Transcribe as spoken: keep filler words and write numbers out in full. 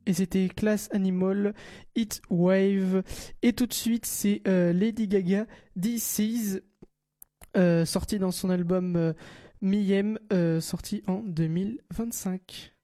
et c'était Class Animal, Heat Wave. Et tout de suite, c'est euh, Lady Gaga, This Is, euh, sorti dans son album euh, Mayhem, euh, sorti en deux mille vingt-cinq.